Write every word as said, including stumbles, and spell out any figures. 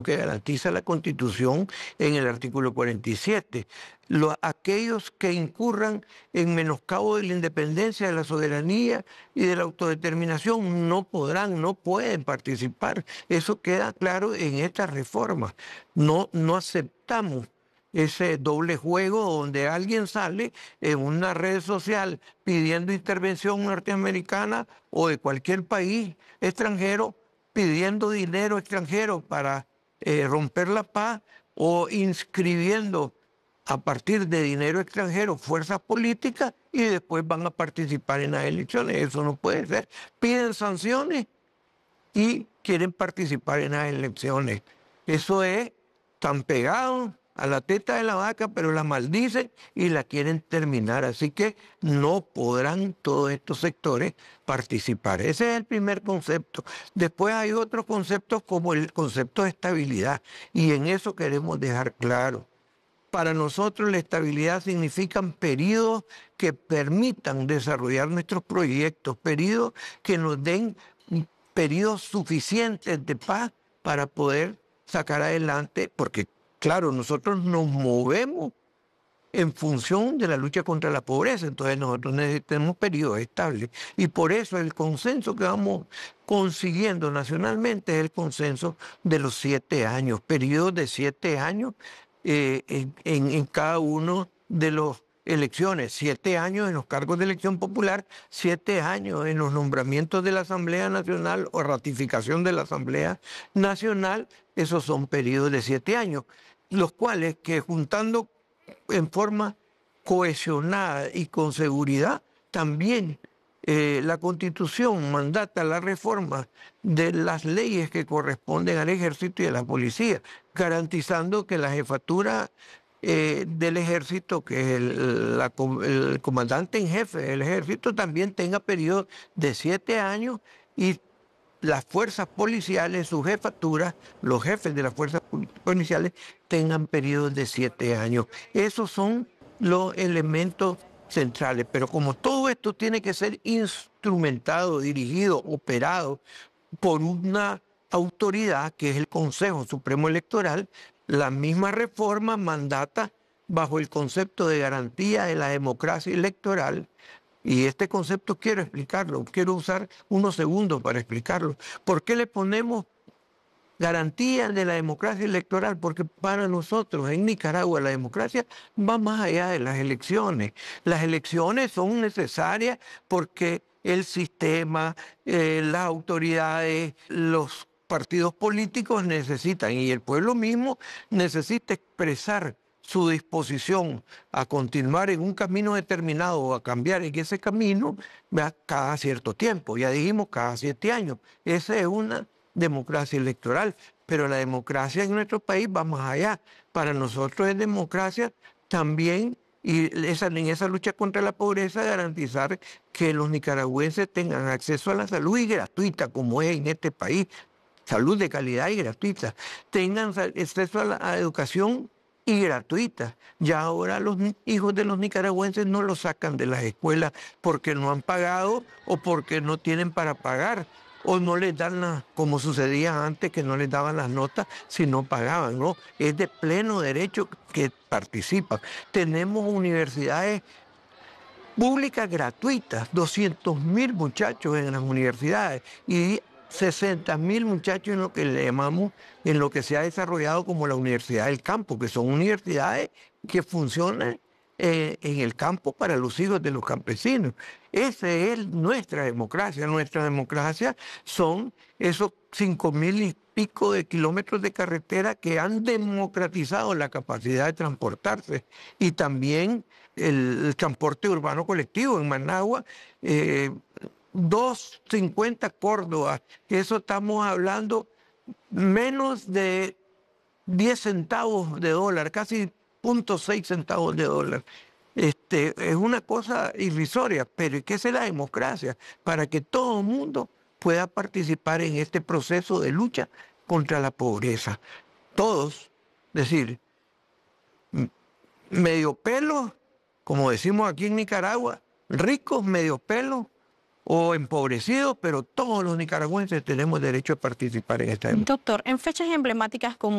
que garantiza la Constitución en el artículo cuarenta y siete. Los, aquellos que incurran en menoscabo de la independencia, de la soberanía y de la autodeterminación no podrán, no pueden participar. Eso queda claro en esta reforma. No, no aceptamos ese doble juego donde alguien sale en una red social pidiendo intervención norteamericana o de cualquier país extranjero, pidiendo dinero extranjero para eh, romper la paz o inscribiendo a partir de dinero extranjero fuerzas políticas y después van a participar en las elecciones. Eso no puede ser. Piden sanciones y quieren participar en las elecciones. Eso es tan pegado a la teta de la vaca, pero la maldicen y la quieren terminar. Así que no podrán todos estos sectores participar. Ese es el primer concepto. Después hay otros conceptos como el concepto de estabilidad, y en eso queremos dejar claro. Para nosotros la estabilidad significan periodos que permitan desarrollar nuestros proyectos, periodos que nos den periodos suficientes de paz para poder sacar adelante, porque claro, nosotros nos movemos en función de la lucha contra la pobreza, entonces nosotros necesitamos periodos estables. Y por eso el consenso que vamos consiguiendo nacionalmente es el consenso de los siete años, periodos de siete años eh, en, en, en cada uno de los elecciones, siete años en los cargos de elección popular, siete años en los nombramientos de la Asamblea Nacional o ratificación de la Asamblea Nacional. Esos son periodos de siete años, los cuales que juntando en forma cohesionada y con seguridad, también eh, la Constitución mandata la reforma de las leyes que corresponden al Ejército y a la Policía, garantizando que la jefatura eh, del Ejército, que es el, la, el comandante en jefe del Ejército, también tenga periodos de siete años y las fuerzas policiales, sus jefaturas, los jefes de las fuerzas policiales tengan periodos de siete años. Esos son los elementos centrales. Pero como todo esto tiene que ser instrumentado, dirigido, operado por una autoridad que es el Consejo Supremo Electoral, la misma reforma mandata bajo el concepto de garantía de la democracia electoral. Y este concepto quiero explicarlo, quiero usar unos segundos para explicarlo. ¿Por qué le ponemos garantía de la democracia electoral? Porque para nosotros en Nicaragua la democracia va más allá de las elecciones. Las elecciones son necesarias porque el sistema, eh, las autoridades, los partidos políticos necesitan, y el pueblo mismo necesita expresar su disposición a continuar en un camino determinado o a cambiar en ese camino cada cierto tiempo. Ya dijimos cada siete años. Esa es una democracia electoral, pero la democracia en nuestro país va más allá. Para nosotros es democracia también, y esa, en esa lucha contra la pobreza, garantizar que los nicaragüenses tengan acceso a la salud y gratuita, como es en este país, salud de calidad y gratuita, tengan acceso a la a educación y gratuita. Ya ahora los hijos de los nicaragüenses no los sacan de las escuelas porque no han pagado o porque no tienen para pagar, o no les dan, la, como sucedía antes, que no les daban las notas si no pagaban, ¿no? Es de pleno derecho que participan. Tenemos universidades públicas gratuitas, doscientos mil muchachos en las universidades y sesenta mil muchachos en lo que le llamamos, en lo que se ha desarrollado como la Universidad del Campo, que son universidades que funcionan eh, en el campo para los hijos de los campesinos. Esa es nuestra democracia. Nuestra democracia son esos cinco mil y pico de kilómetros de carretera que han democratizado la capacidad de transportarse, y también el, el transporte urbano colectivo en Managua. Eh, dos cincuenta Córdoba, eso estamos hablando menos de diez centavos de dólar, casi cero punto seis centavos de dólar. Este, es una cosa irrisoria, pero ¿qué es la democracia? Para que todo el mundo pueda participar en este proceso de lucha contra la pobreza. Todos, es decir, medio pelo, como decimos aquí en Nicaragua, ricos, medio pelo, o empobrecidos, pero todos los nicaragüenses tenemos derecho a participar en esta democracia. Doctor, en fechas emblemáticas como